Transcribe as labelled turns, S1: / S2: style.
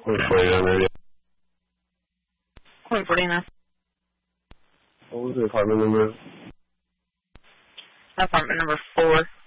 S1: 49 radio.
S2: 49.
S1: What was the apartment number?
S2: Apartment number 4.